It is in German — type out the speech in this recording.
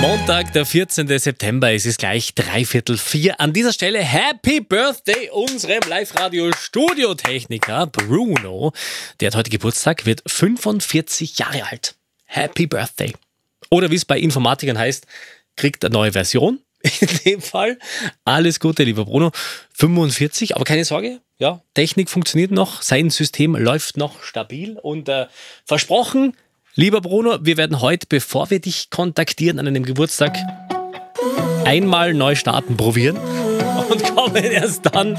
Montag, der 14. September, es ist gleich 3:45. An dieser Stelle Happy Birthday unserem Live-Radio-Studiotechniker Bruno. Der hat heute Geburtstag, wird 45 Jahre alt. Happy Birthday. Oder wie es bei Informatikern heißt, kriegt eine neue Version. In dem Fall. Alles Gute, lieber Bruno. 45, aber keine Sorge. Ja, Technik funktioniert noch, sein System läuft noch stabil und versprochen, lieber Bruno, wir werden heute, bevor wir dich kontaktieren an einem Geburtstag, einmal neu starten probieren und kommen erst dann